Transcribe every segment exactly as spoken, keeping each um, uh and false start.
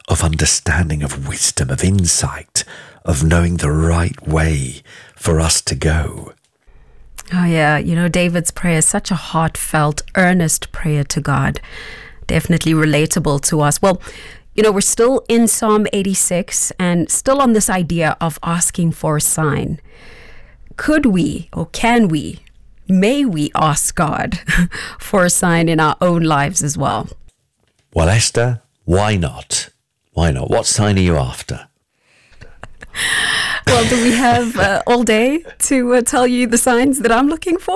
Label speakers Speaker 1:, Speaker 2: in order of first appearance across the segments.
Speaker 1: of understanding, of wisdom, of insight, of knowing the right way for us to go.
Speaker 2: Oh, yeah. You know, David's prayer is such a heartfelt, earnest prayer to God. Definitely relatable to us. Well, you know, we're still in Psalm eighty-six and still on this idea of asking for a sign. Could we, or can we, may we ask God for a sign in our own lives as well?
Speaker 1: Well, Esther, why not? Why not? What sign are you after?
Speaker 2: Well, do we have uh, all day to uh, tell you the signs that I'm looking for?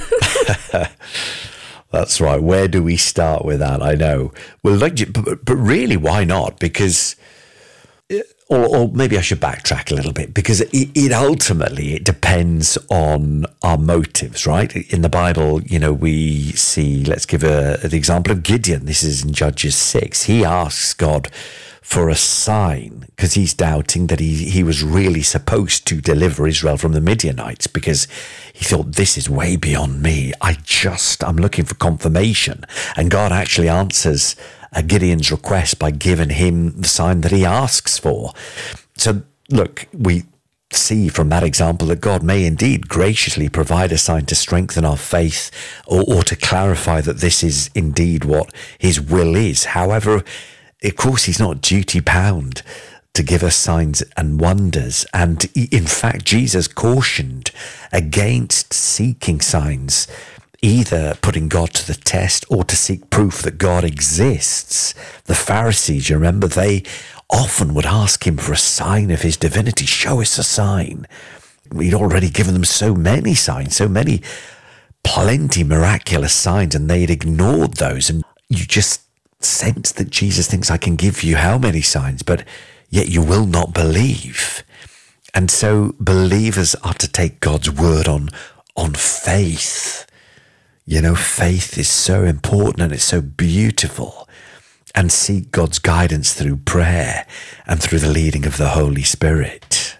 Speaker 1: That's right. Where do we start with that? I know. Well, like, but, but really, why not? Because, or, or maybe I should backtrack a little bit, because it, it ultimately, it depends on our motives, right? In the Bible, you know, we see, let's give a, the example of Gideon. This is in Judges six. He asks God for a sign because he's doubting that he, he was really supposed to deliver Israel from the Midianites, because he thought, this is way beyond me. I just, I'm looking for confirmation. And God actually answers uh, Gideon's request by giving him the sign that he asks for. So look, we see from that example that God may indeed graciously provide a sign to strengthen our faith, or, or to clarify that this is indeed what his will is. However, of course, he's not duty bound to give us signs and wonders. And in fact, Jesus cautioned against seeking signs, either putting God to the test or to seek proof that God exists. The Pharisees, you remember, they often would ask him for a sign of his divinity. Show us a sign. He'd already given them so many signs, so many, plenty miraculous signs, and they'd ignored those. And you just sense that Jesus thinks, I can give you how many signs, but yet you will not believe. And so believers are to take God's word on, on faith. You know, faith is so important and it's so beautiful, and seek God's guidance through prayer and through the leading of the Holy Spirit.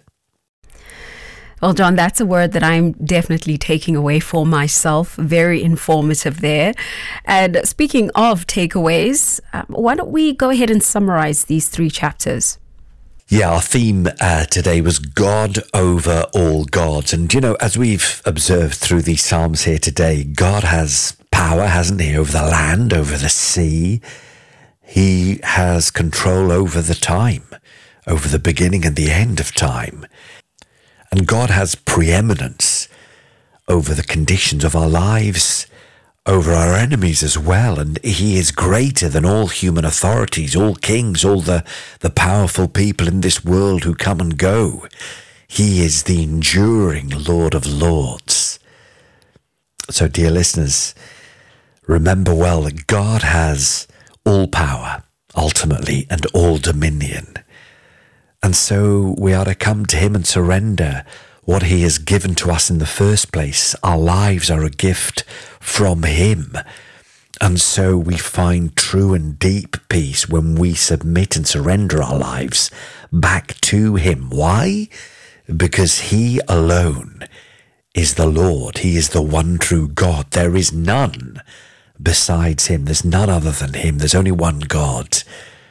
Speaker 2: Well, John, that's a word that I'm definitely taking away for myself. Very informative there. And speaking of takeaways, um, why don't we go ahead and summarize these three chapters?
Speaker 1: Yeah, our theme uh, today was God over all gods. And, you know, as we've observed through these Psalms here today, God has power, hasn't he, over the land, over the sea. He has control over the time, over the beginning and the end of time. And God has preeminence over the conditions of our lives, over our enemies as well. And he is greater than all human authorities, all kings, all the, the powerful people in this world who come and go. He is the enduring Lord of Lords. So, dear listeners, remember well that God has all power, ultimately, and all dominion. And so we are to come to him and surrender what he has given to us in the first place. Our lives are a gift from him. And so we find true and deep peace when we submit and surrender our lives back to him. Why? Because he alone is the Lord. He is the one true God. There is none besides him. There's none other than him. There's only one God.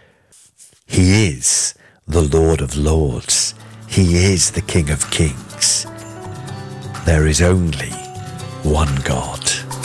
Speaker 1: He is the Lord of Lords. He is the King of Kings. There is only one God.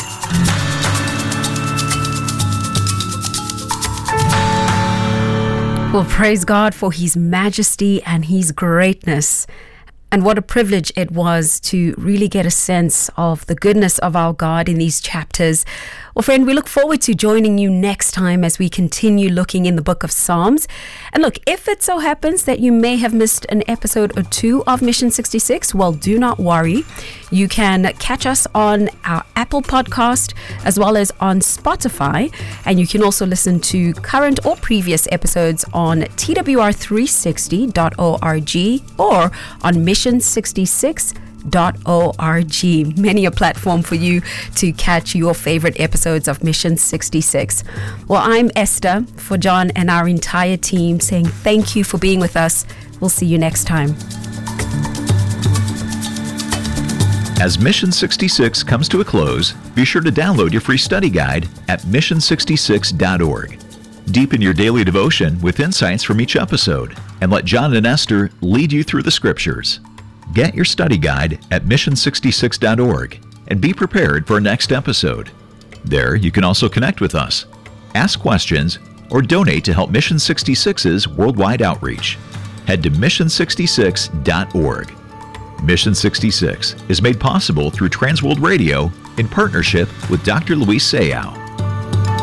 Speaker 2: Well, praise God for his majesty and his greatness. And what a privilege it was to really get a sense of the goodness of our God in these chapters. Well, friend, we look forward to joining you next time as we continue looking in the book of Psalms. And look, if it so happens that you may have missed an episode or two of Mission sixty-six, well, do not worry. You can catch us on our Apple podcast as well as on Spotify. And you can also listen to current or previous episodes on T W R three sixty dot org or on mission sixty-six dot org. Many a platform for you to catch your favorite episodes of Mission sixty-six. Well, I'm Esther, for John and our entire team, saying thank you for being with us. We'll see you next time.
Speaker 3: As Mission sixty-six comes to a close, be sure to download your free study guide at mission sixty-six dot org. Deepen your daily devotion with insights from each episode, and let John and Esther lead you through the Scriptures. Get your study guide at mission sixty-six dot org and be prepared for our next episode. There, you can also connect with us, ask questions, or donate to help Mission sixty-six's worldwide outreach. Head to mission sixty-six dot org. Mission sixty-six is made possible through Transworld Radio in partnership with Doctor Luis Sayao.